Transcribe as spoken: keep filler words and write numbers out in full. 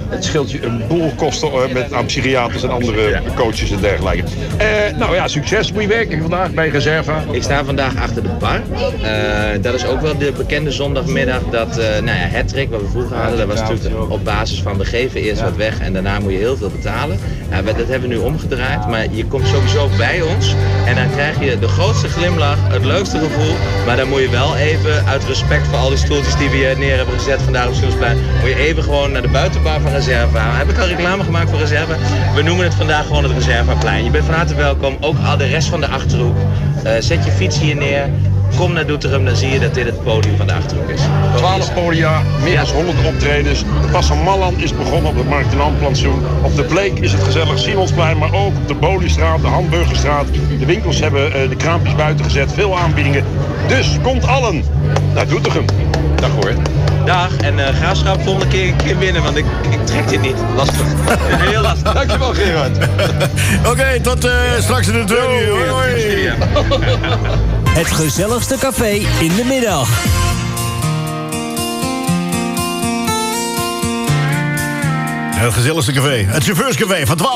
Het scheelt je een boel kosten uh, met aan psychiaters en andere coaches en dergelijke. Uh, nou ja, succes. Moet je werken vandaag bij Reserva? Ik sta vandaag achter de bar. Uh, dat is ook wel de bekende zondagmiddag dat, uh, nou ja, hattrick wat we vroeger hadden, dat was natuurlijk op basis van we geven eerst wat weg en daarna moet je heel veel betalen. Uh, dat hebben we nu omgedraaid, maar je komt sowieso bij ons en dan krijg je de grootste glimlach, het leukste gevoel, maar dan moet je wel even, uit respect voor al die stoeltjes die we hier neer hebben gezet vandaag op Schilsplein, moet je even gewoon naar de buitenbar van Reserva. Heb ik al reclame gemaakt voor Reserva? We noemen het vandaag gewoon het Reservaplein. Je bent van harte welkom, ook al de rest van de Achterhoek. Uh, zet je fiets hier neer. Kom naar Doetinchem, dan zie je dat dit het podium van de Achterhoek is. twaalf podia, meer dan honderd optredens. De Passan Malland is begonnen op het Markt en Handplantsoen. Op de Bleek is het gezellig Simonsplein, maar ook op de Boliestraat, de Hamburgerstraat. De winkels hebben uh, de kraampjes buiten gezet, veel aanbiedingen. Dus komt allen naar Doetinchem. Dag hoor. Dag, en uh, Graafschap volgende keer een keer winnen, want ik, ik trek dit niet. Lastig. Heel lastig. Dankjewel Gerard. Oké, okay, tot uh, straks in de tweede uur. Hoi. Het gezelligste café in de middag. Het gezelligste café. Het chauffeurscafé van twaalf.